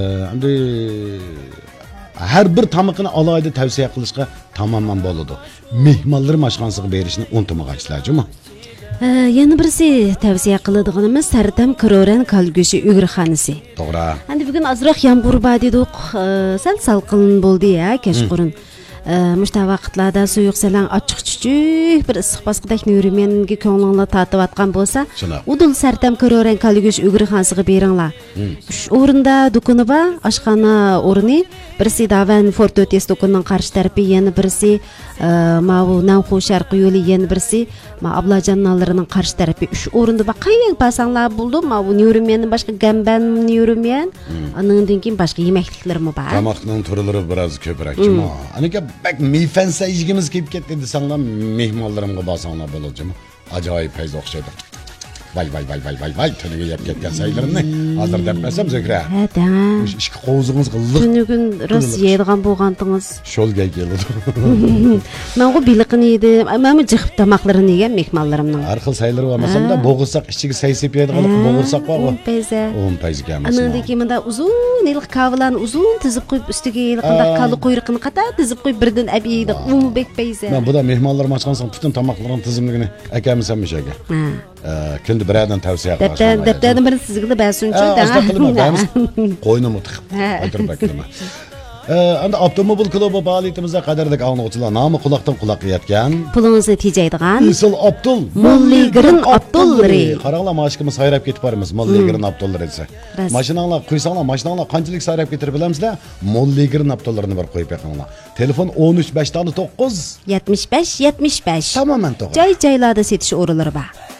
Endi her bir tamıqını alayda tavsiye qilishga tamamen bo'ladi. Mehmonlar mashqanasiga berishni unutmag'aysizlarmi? Yana birisi tavsiya qiladiganimiz Sartam Kiroran Kalgo'shi uyg'urxonasi. To'g'ri. Endi bugun azroq yomg'ir bor dedik, sal salqin bo'ldi ya, kechqurun. Müşta vaqtlarda suyuq salan ochiq chuchuk bir issiq bosqidek nurimenga ko'nglingni tatib atgan bo'lsa, udul Sartam Kiroran Kalgo'shi uyg'urxonasiga beringlar. Uch o'rinda do'koni bor, oshxona o'rni, birisi Davan Fort Otis do'konining qarshi tarafi, yana birisi Mavu Nanxu Sharqi yo'li, yana birisi Ablajanlarning qarshi tarafi. Uch o'rinda bor. Qayerga barsanglar bo'ldi, Mavu nurimenning boshqa gamban nurimen, andan keyin boshqa yemekliklarmi bor. Tamoqning turlari biroz ko'prakmi? Anika bak meyfense işimiz kiyip gitti desenler mehmanlarımga basanlar bulacağım. Acayip feyz okşaydı. Vay tönüge yap ketken sayılarını hazır demesem Zökre. He tamam. İşki qoğuzunuz qılıq. Tönügün ras yeydigan bolğandınız. Şol gel geldi. Men o biliqini yedim. Ama jıqıp tamaqlarını yegen mehmanlarımның. Har xil sayıları olmasam da boğulsak içigi sayısıp yeydigan boğulsak var. 10 payza. 10 payza gelmesin. Anadaki mında uzun iliq kavlan uzun tizip qo'yib ustiga yiliqında qalı quyruqini qata tizip qo'yib birdan abiydi. 10 bek payza. Men bu da mehmanlarım açqansan bütün tamaqların tizimligini akamisanmış aka. Kendi biradan tavsiye qilasiz. Depterden bir sizga bəsunchu da. Qoynumu tiqib o'tirib baklama. Endi avtomobil klubi faoliyatimizga qadrdagi anglag'uchilar nomi quloqdan quloqqa yetgan. Pulingizni tejaydigan. Isil Abdul. Mulligirin Abdullari. Qaranglar mashqimiz sayrab ketib boramiz. Mulligirin Abdullari desa. Mashinanglar qo'ysanglar, mashinanglar qanchalik sayrab ketirib bilamsizlar? Mulligirin Abdullarini bir qo'yib beqinglar. Telefon 13 5 9 75 75. Tamamen to'g'ri. Joy-joylarda setish o'rinlari bor.